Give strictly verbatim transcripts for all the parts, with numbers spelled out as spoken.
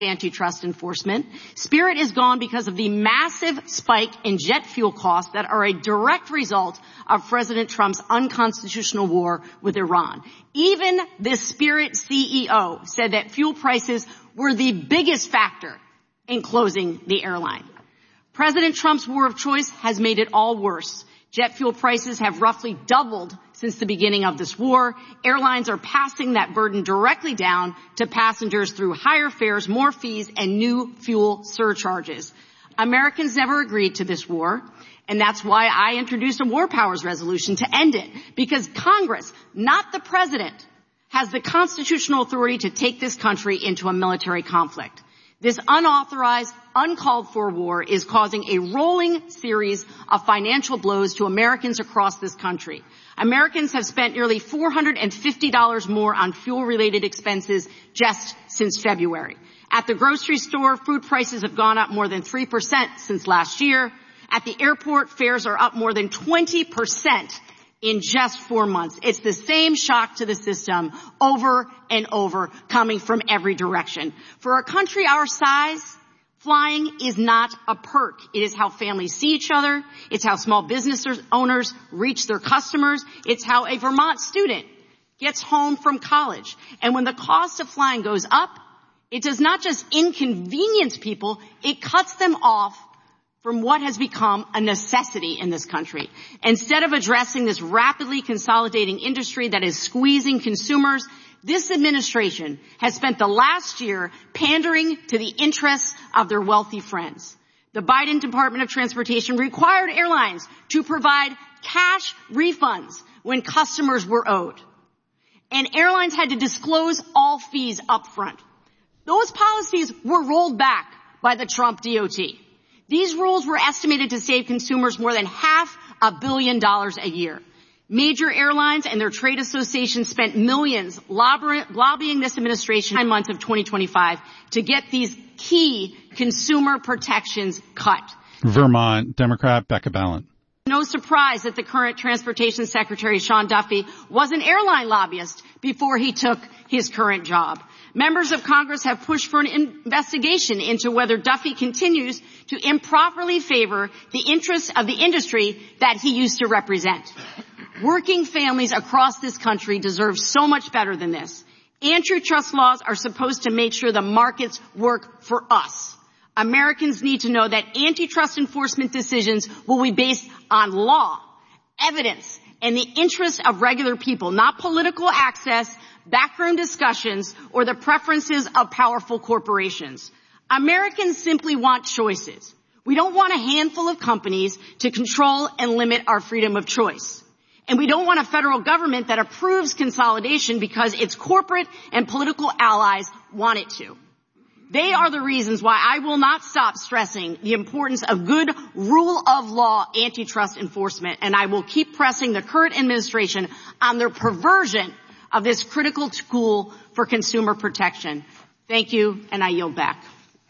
antitrust enforcement. Spirit is gone because of the massive spike in jet fuel costs that are a direct result of President Trump's unconstitutional war with Iran. Even the Spirit C E O said that fuel prices were the biggest factor in closing the airline. President Trump's war of choice has made it all worse. Jet fuel prices have roughly doubled since the beginning of this war. Airlines are passing that burden directly down to passengers through higher fares, more fees, and new fuel surcharges. Americans never agreed to this war, and that's why I introduced a War Powers Resolution to end it, because Congress, not the president, has the constitutional authority to take this country into a military conflict. This unauthorized, uncalled for war is causing a rolling series of financial blows to Americans across this country. Americans have spent nearly four hundred fifty dollars more on fuel-related expenses just since February. At the grocery store, food prices have gone up more than three percent since last year. At the airport, fares are up more than twenty percent in just four months. It's the same shock to the system over and over, coming from every direction. For a country our size, flying is not a perk. It is how families see each other. It's how small business owners reach their customers. It's how a Vermont student gets home from college. And when the cost of flying goes up, it does not just inconvenience people, it cuts them off from what has become a necessity in this country. Instead of addressing this rapidly consolidating industry that is squeezing consumers, this administration has spent the last year pandering to the interests of their wealthy friends. The Biden Department of Transportation required airlines to provide cash refunds when customers were owed. And airlines had to disclose all fees up front. Those policies were rolled back by the Trump D O T. These rules were estimated to save consumers more than half a billion dollars a year. Major airlines and their trade associations spent millions lobbying this administration in nine months of twenty twenty-five to get these key consumer protections cut. Vermont Democrat Becca Balint. No surprise that the current Transportation Secretary, Sean Duffy, was an airline lobbyist before he took his current job. Members of Congress have pushed for an investigation into whether Duffy continues to improperly favor the interests of the industry that he used to represent. Working families across this country deserve so much better than this. Antitrust laws are supposed to make sure the markets work for us. Americans need to know that antitrust enforcement decisions will be based on law, evidence, and the interests of regular people, not political access, backroom discussions, or the preferences of powerful corporations. Americans simply want choices. We don't want a handful of companies to control and limit our freedom of choice. And we don't want a federal government that approves consolidation because its corporate and political allies want it to. They are the reasons why I will not stop stressing the importance of good rule of law antitrust enforcement, and I will keep pressing the current administration on their perversion of this critical tool for consumer protection. Thank you, and I yield back.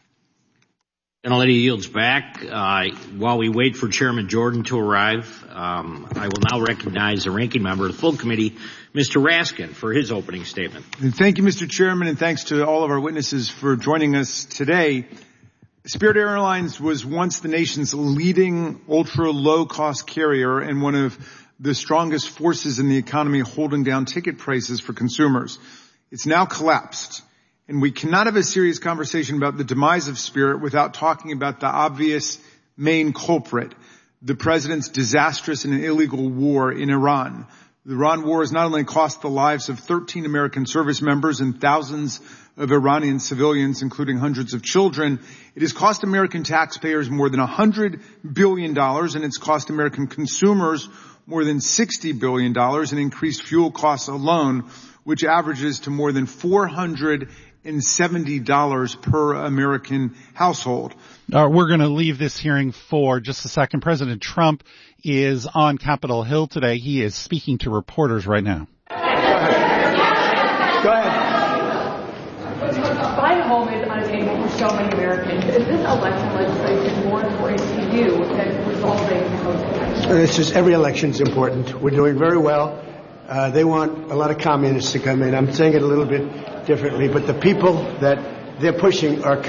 Gentlelady yields back. Uh, while we wait for Chairman Jordan to arrive, um, I will now recognize the ranking member of the full committee, Mister Raskin, for his opening statement. Thank you, Mister Chairman, and thanks to all of our witnesses for joining us today. Spirit Airlines was once the nation's leading ultra-low-cost carrier and one of the strongest forces in the economy holding down ticket prices for consumers. It's now collapsed. And we cannot have a serious conversation about the demise of Spirit without talking about the obvious main culprit, the president's disastrous and illegal war in Iran. The Iran war has not only cost the lives of thirteen American service members and thousands of Iranian civilians, including hundreds of children, it has cost American taxpayers more than one hundred billion dollars, and it's cost American consumers more than sixty billion dollars in increased fuel costs alone, which averages to more than four hundred seventy dollars per American household. Uh, we're going to leave this hearing for just a second. President Trump is on Capitol Hill today. He is speaking to reporters right now. Go ahead. Go ahead. Buying a home is unattainable for so many Americans. Is this election legislation more important to you than resolving housing? It's just every election is important. We're doing very well. Uh, they want a lot of communists to come in. I'm saying it a little bit differently, but the people that they're pushing are